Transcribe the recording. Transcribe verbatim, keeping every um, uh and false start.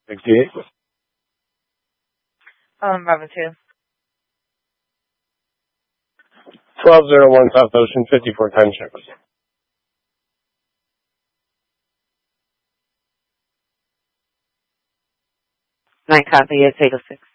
sixty-eight. Um, Bravo two. twelve oh one South Ocean, fifty-four ten checks. Nine copy, it's eight oh six.